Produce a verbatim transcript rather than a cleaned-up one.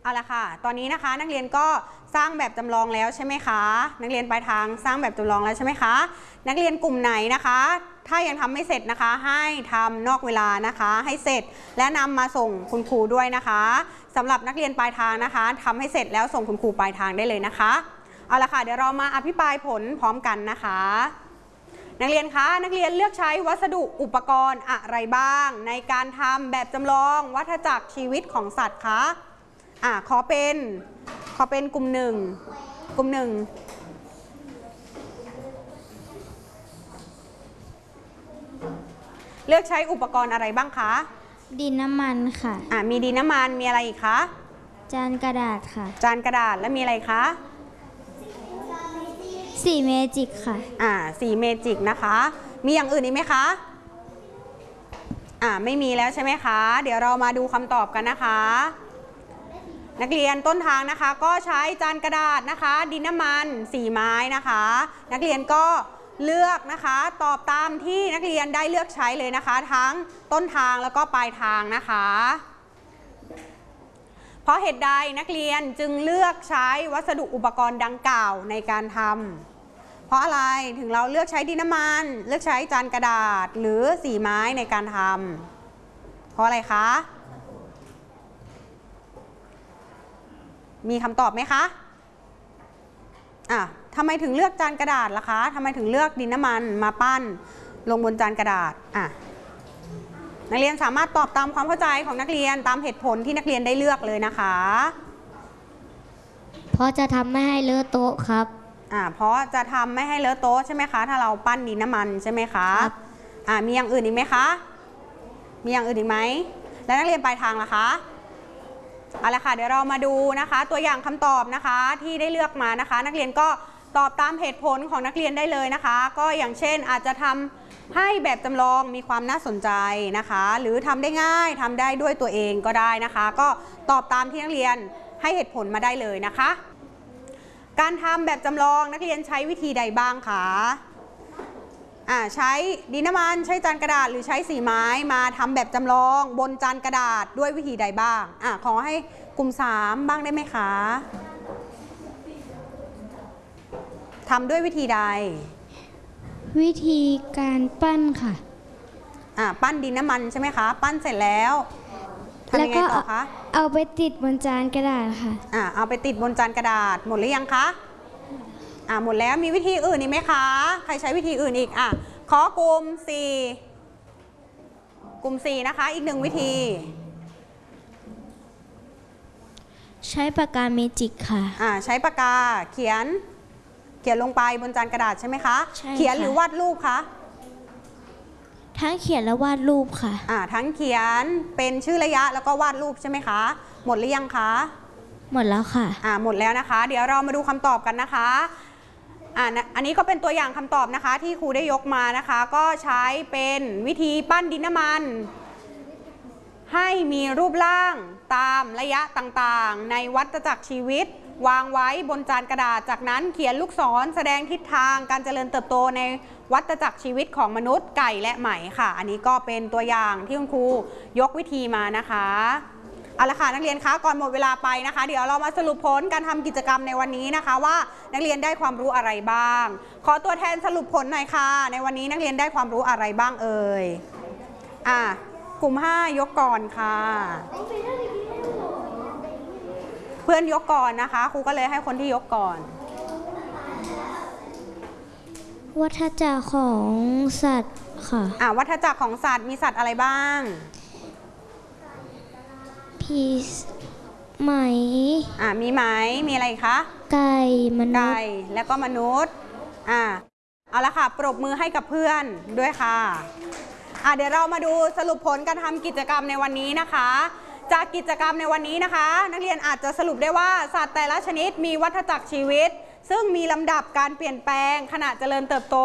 เอาละค่ะตอนนี้นะคะนักเรียนก็สร้างแบบจำลองแล้วใช่ไหมคะนักเรียนปลายทางสร้างแบบจำลองแล้วใช่ไหมคะนักเรียนกลุ่มไหนนะคะถ้ายังทำไม่เสร็จนะคะให้ทำนอกเวลานะคะให้เสร็จและนำมาส่งคุณครูด้วยนะคะสำหรับนักเรียนปลายทางนะคะทำให้เสร็จแล้วส่งคุณครูปลายทางได้เลยนะคะเอาละค่ะเดี๋ยวเรามาอภิปรายผลพร้อมกันนะคะนักเรียนคะนักเรียนเลือกใช้วัสดุอุปกรณ์อะไรบ้างในการทำแบบจำลองวัฏจักรชีวิตของสัตว์คะอ่ะขอเป็นขอเป็นกลุ่มหนึ่งกลุ่มหนึ่งเลือกใช้อุปกรณ์อะไรบ้างคะดินน้ำมันค่ะอ่ะมีดินน้ำมันมีอะไรอีกคะจานกระดาษค่ะจานกระดาษแล้วมีอะไรคะสีเมจิกค่ะอ่าสีเมจิกนะคะมีอย่างอื่นอีกไหมคะอ่าไม่มีแล้วใช่ไหมคะเดี๋ยวเรามาดูคำตอบกันนะคะนักเรียนต้นทางนะคะก็ใช้จานกระดาษนะคะดินน้ำมันสีไม้นะคะนักเรียนก็เลือกนะคะตอบตามที่นักเรียนได้เลือกใช้เลยนะคะทั้งต้นทางแล้วก็ปลายทางนะคะเพราะเหตุใดนักเรียนจึงเลือกใช้วัสดุอุปกรณ์ดังกล่าวในการทำเพราะอะไรถึงเราเลือกใช้ดินน้ำมันเลือกใช้จานกระดาษหรือสีไม้ในการทำเพราะอะไรคะมีคำตอบไหมคะอ่ะทำไมถึงเลือกจานกระดาษล่ะคะทำไมถึงเลือกดินน้ำมันมาปั้นลงบนจานกระดาษอ่ะนักเรียนสามารถตอบตามความเข้าใจของนักเรียนตามเหตุผลที่นักเรียนได้เลือกเลยนะคะเพราะจะทำไม่ให้เลอะโต๊ะครับอ่าเพราะจะทำไม่ให้เลอะโต๊ะใช่ไหมคะถ้าเราปั้นดินน้ำมันใช่ไหมคะครับอ่ามีอย่างอื่นอีกไหมคะมีอย่างอื่นอีกไหมแล้วนักเรียนปลายทางล่ะคะเอาละค่ะเดี๋ยวเรามาดูนะคะตัวอย่างคำตอบนะคะที่ได้เลือกมานะคะนักเรียนก็ตอบตามเหตุผลของนักเรียนได้เลยนะคะก็อย่างเช่นอาจจะทำให้แบบจำลองมีความน่าสนใจนะคะหรือทำได้ง่ายทำได้ด้วยตัวเองก็ได้นะคะก็ตอบตามที่นักเรียนให้เหตุผลมาได้เลยนะคะการทำแบบจำลองนักเรียนใช้วิธีใดบ้างคะอ่าใช้ดินน้ำมันใช้จานกระดาษหรือใช้สีไม้มาทำแบบจำลองบนจานกระดาษด้วยวิธีใดบ้างอ่าขอให้กลุ่มสามบ้างได้ไหมคะทำด้วยวิธีใดวิธีการปั้นค่ะอ่าปั้นดินน้ำมันใช่ไหมคะปั้นเสร็จแล้วทำยังไงต่อคะเอาไปติดบนจานกระดาษค่ะอ่าเอาไปติดบนจานกระดาษหมดหรือยังคะอ่าหมดแล้วมีวิธีอื่นอีกไหมคะใครใช้วิธีอื่นอีกอ่ะขอกลุ่มสี่กลุ่มสี่นะคะอีกหนึ่งวิธีใช้ปากกาเมจิกค่ะอ่าใช้ปากกาเขียนเขียนลงไปบนจานกระดาษใช่ไหมคะใช่เขียนหรือวาดรูปคะทั้งเขียนและวาดรูปค่ะอ่าทั้งเขียนเป็นชื่อระยะแล้วก็วาดรูปใช่ไหมคะหมดหรือยังคะหมดแล้วค่ะอ่าหมดแล้วนะคะเดี๋ยวเรามาดูคำตอบกันนะคะอ่าอันนี้ก็เป็นตัวอย่างคำตอบนะคะที่ครูได้ยกมานะคะก็ใช้เป็นวิธีปั้นดินน้ำมันให้มีรูปร่างตามระยะต่างๆในวัฏจักรชีวิตวางไว้บนจานกระดาษจากนั้นเขียนลูกศรแสดงทิศทางการเจริญเติบโตในวัฏจักรชีวิตของมนุษย์ไก่และไหมค่ะอันนี้ก็เป็นตัวอย่างที่คุณครูยกวิธีมานะคะเอาละค่ะนักเรียนคะก่อนหมดเวลาไปนะคะเดี๋ยวเรามาสรุปผลการทำกิจกรรมในวันนี้นะคะว่านักเรียนได้ความรู้อะไรบ้างขอตัวแทนสรุปผลหน่อยค่ะในวันนี้นักเรียนได้ความรู้อะไรบ้างเอ่ยอ่ะกลุ่มห้ายกก่อนค่ะเพื่อนยกก่อนนะคะครูก็เลยให้คนที่ยกก่อนวัฏจักรของสัตว์ค่ะอ่ะวัฏจักรของสัตว์มีสัตว์อะไรบ้างพีไหมอ่ะมีไหมมีอะไรคะไก่มนุษย์ไก่แล้วก็มนุษย์อ่ะเอาละค่ะปรบมือให้กับเพื่อนด้วยค่ะอ่ะเดี๋ยวเรามาดูสรุปผลการทำกิจกรรมในวันนี้นะคะจากกิจกรรมในวันนี้นะคะนักเรียนอาจจะสรุปได้ว่าสัตว์แต่ละชนิดมีวัฏจักรชีวิตซึ่งมีลำดับการเปลี่ยนแปลงขณะเจริญเติบโต